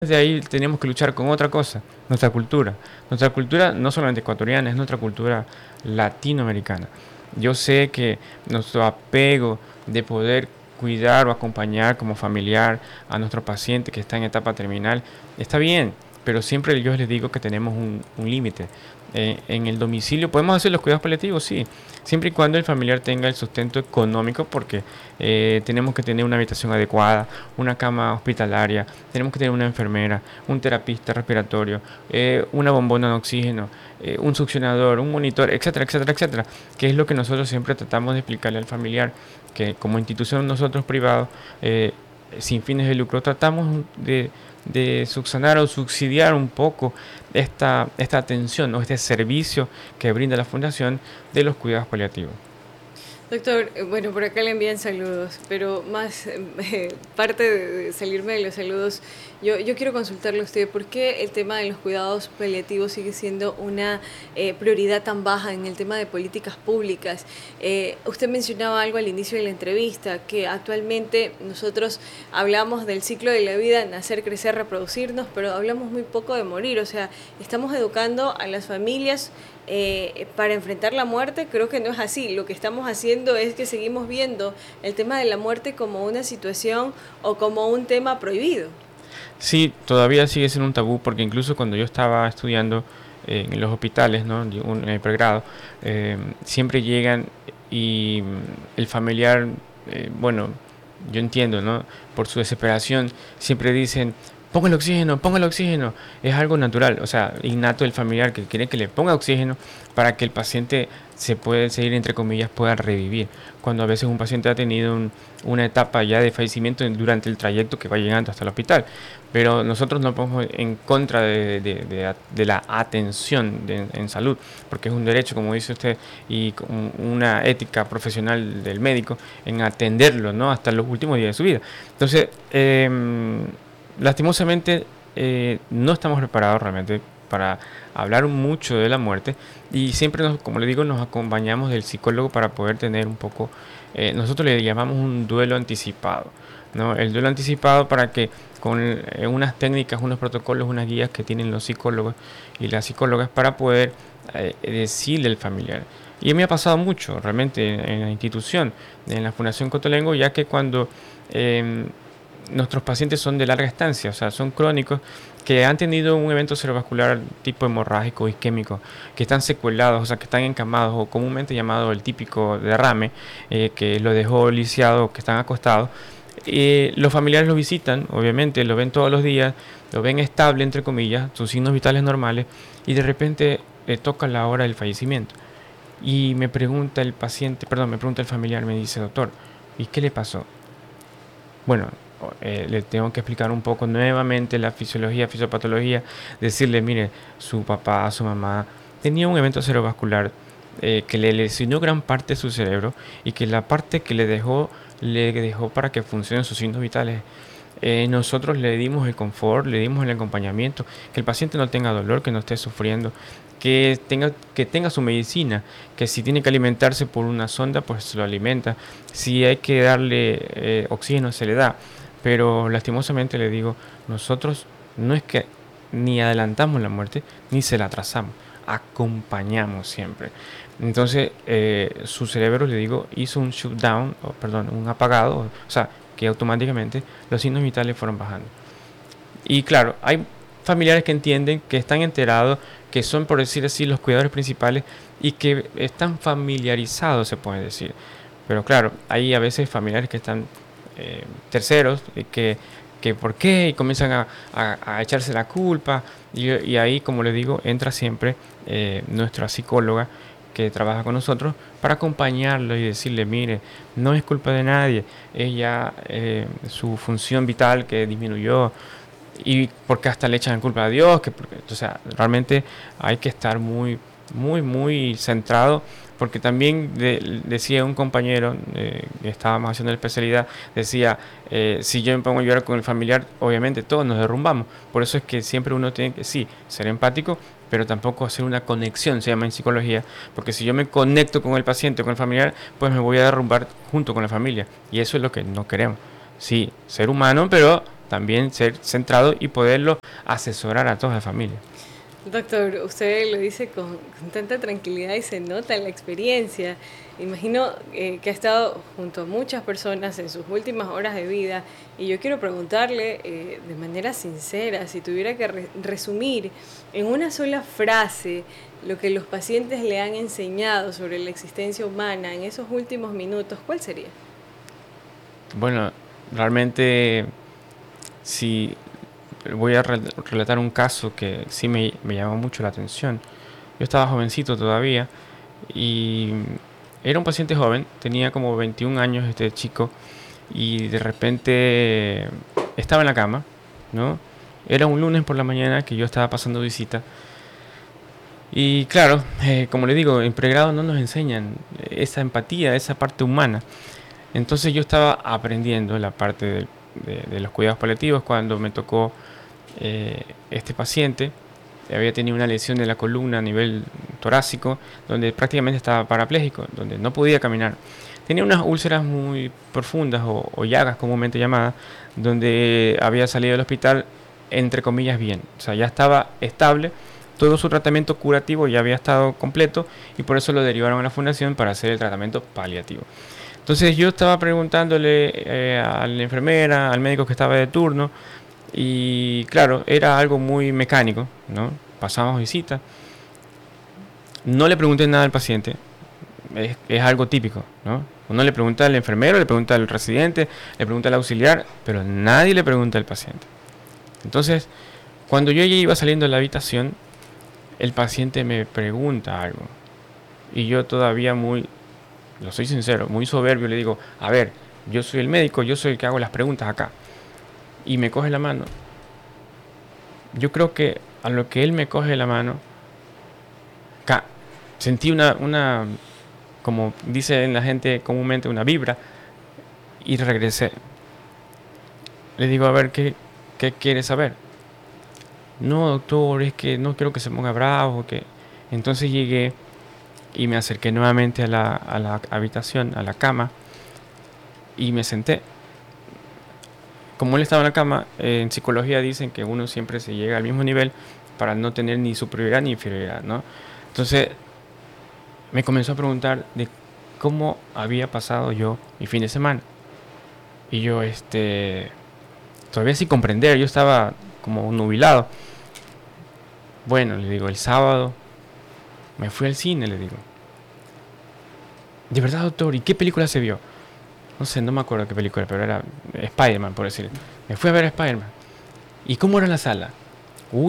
De ahí tenemos que luchar con otra cosa, nuestra cultura. Nuestra cultura no solamente ecuatoriana, es nuestra cultura latinoamericana. Yo sé que nuestro apego de poder cuidar o acompañar como familiar a nuestro paciente que está en etapa terminal está bien, pero siempre yo les digo que tenemos un límite. En el domicilio podemos hacer los cuidados paliativos, sí, siempre y cuando el familiar tenga el sustento económico, porque tenemos que tener una habitación adecuada, una cama hospitalaria, tenemos que tener una enfermera, un terapista respiratorio, una bombona de oxígeno, un succionador, un monitor, etcétera, etcétera, etcétera, que es lo que nosotros siempre tratamos de explicarle al familiar, que como institución nosotros privados, sin fines de lucro, tratamos de subsanar o subsidiar un poco esta atención o este servicio que brinda la Fundación de los cuidados paliativos. Doctor, bueno, por acá le envían saludos, pero más parte de salirme de los saludos, yo quiero consultarle a usted por qué el tema de los cuidados paliativos sigue siendo una prioridad tan baja en el tema de políticas públicas. Usted mencionaba algo al inicio de la entrevista, que actualmente nosotros hablamos del ciclo de la vida, nacer, crecer, reproducirnos, pero hablamos muy poco de morir, o sea, estamos educando a las familias para enfrentar la muerte. Creo que no es así. Lo que estamos haciendo es que seguimos viendo el tema de la muerte como una situación o como un tema prohibido. Sí, todavía sigue siendo un tabú porque incluso cuando yo estaba estudiando en los hospitales, ¿no? En el pregrado, siempre llegan y el familiar, bueno, yo entiendo, ¿no? Por su desesperación, siempre dicen, ponga el oxígeno. Es algo natural, o sea, innato del familiar que quiere que le ponga oxígeno para que el paciente se puede seguir, entre comillas, pueda revivir. Cuando a veces un paciente ha tenido una etapa ya de fallecimiento durante el trayecto que va llegando hasta el hospital. Pero nosotros no podemos en contra de la atención en salud, porque es un derecho, como dice usted, y una ética profesional del médico en atenderlo, ¿no? Hasta los últimos días de su vida. Entonces, lastimosamente, no estamos preparados realmente para hablar mucho de la muerte y siempre, como le digo, nos acompañamos del psicólogo para poder tener un poco, nosotros le llamamos un duelo anticipado, ¿no? El duelo anticipado para que con unas técnicas, unos protocolos, unas guías que tienen los psicólogos y las psicólogas para poder decirle al familiar. Y a mí me ha pasado mucho realmente en la institución, en la Fundación Cotolengo, ya que cuando nuestros pacientes son de larga estancia, o sea, son crónicos, que han tenido un evento cerebrovascular tipo hemorrágico, isquémico, que están secuelados, o sea, que están encamados, o comúnmente llamado el típico derrame, que lo dejó lisiado, que están acostados. Los familiares lo visitan, obviamente, lo ven todos los días, lo ven estable, entre comillas, sus signos vitales normales, y de repente toca la hora del fallecimiento. Y me pregunta el paciente, perdón, me pregunta el familiar, me dice, doctor, ¿y qué le pasó? Bueno, le tengo que explicar un poco nuevamente la fisiología, fisiopatología, decirle, mire, su papá, su mamá tenía un evento cerebrovascular que le lesionó gran parte de su cerebro y que la parte que le dejó para que funcionen sus signos vitales. Nosotros le dimos el confort, le dimos el acompañamiento, que el paciente no tenga dolor, que no esté sufriendo, que tenga su medicina, que si tiene que alimentarse por una sonda, pues se lo alimenta, si hay que darle oxígeno, se le da, pero lastimosamente le digo, nosotros no es que ni adelantamos la muerte, ni se la atrasamos, acompañamos siempre. Entonces, su cerebro, le digo, hizo un shutdown, o perdón, un apagado, o sea, que automáticamente los signos vitales fueron bajando. Y claro, hay familiares que entienden, que están enterados, que son, por decir así, los cuidadores principales y que están familiarizados, se puede decir. Pero claro, hay a veces familiares que están terceros, que por qué, y comienzan a echarse la culpa. Y ahí, como les digo, entra siempre nuestra psicóloga que trabaja con nosotros para acompañarlo y decirle, mire, no es culpa de nadie, ella, su función vital que disminuyó, y porque hasta le echan culpa a Dios, o sea, realmente hay que estar muy, muy, muy centrado, porque también decía un compañero que estábamos haciendo la especialidad, decía, si yo me pongo a llorar con el familiar, obviamente todos nos derrumbamos, por eso es que siempre uno tiene que, sí, ser empático, pero tampoco hacer una conexión, se llama en psicología, porque si yo me conecto con el paciente, con el familiar, pues me voy a derrumbar junto con la familia, y eso es lo que no queremos. Sí, ser humano, pero también ser centrado y poderlo asesorar a toda la familia. Doctor, usted lo dice con tanta tranquilidad y se nota la experiencia. Imagino que ha estado junto a muchas personas en sus últimas horas de vida y yo quiero preguntarle de manera sincera, si tuviera que resumir en una sola frase lo que los pacientes le han enseñado sobre la existencia humana en esos últimos minutos, ¿cuál sería? Bueno, realmente si voy a relatar un caso que sí me llamó mucho la atención. Yo estaba jovencito todavía y era un paciente joven, tenía como 21 años este chico y de repente estaba en la cama, ¿no? Era un lunes por la mañana que yo estaba pasando visita y claro, como le digo, en pregrado no nos enseñan esa empatía, esa parte humana. Entonces yo estaba aprendiendo la parte de los cuidados paliativos cuando me tocó este paciente. Había tenido una lesión de la columna a nivel torácico, donde prácticamente estaba parapléjico, donde no podía caminar. Tenía unas úlceras muy profundas o llagas comúnmente llamadas, donde había salido del hospital entre comillas bien. O sea, ya estaba estable, todo su tratamiento curativo ya había estado completo y por eso lo derivaron a la fundación para hacer el tratamiento paliativo. Entonces yo estaba preguntándole a la enfermera, al médico que estaba de turno, y claro, era algo muy mecánico, ¿no? Pasamos visita. No le pregunté nada al paciente, es algo típico, ¿no? Uno le pregunta al enfermero, le pregunta al residente, le pregunta al auxiliar, pero nadie le pregunta al paciente. Entonces, cuando yo ya iba saliendo de la habitación, el paciente me pregunta algo. Y yo todavía lo soy sincero, muy soberbio, le digo, a ver, yo soy el médico, yo soy el que hago las preguntas acá. Y me coge la mano. Yo creo que a lo que él me coge la mano, sentí como dice la gente comúnmente, una vibra, y regresé. Le digo, a ver, ¿qué quiere saber? No, doctor, es que no quiero que se ponga bravo. Entonces llegué y me acerqué nuevamente a la habitación, a la cama, y me senté. Como él estaba en la cama, en psicología dicen que uno siempre se llega al mismo nivel para no tener ni superioridad ni inferioridad, ¿no? Entonces me comenzó a preguntar de cómo había pasado yo mi fin de semana. Y yo, todavía sin comprender, yo estaba como nubilado. Bueno, le digo, el sábado me fui al cine, le digo. ¿De verdad, doctor? ¿Y qué película se vio? No sé, no me acuerdo qué película, pero era Spider-Man, por decir. Me fui a ver Spider-Man. ¿Y cómo era la sala?